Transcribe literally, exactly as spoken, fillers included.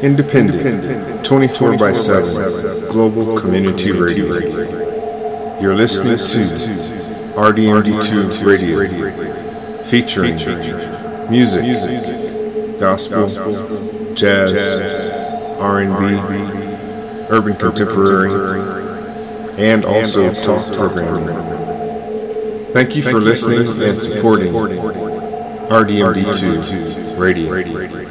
Independent, twenty-four by seven, Global Community Radio. You're listening to R D M D two Radio, featuring music, gospel, jazz, R and B, urban contemporary, and also talk programming. Thank you for listening and supporting R D M D two Radio.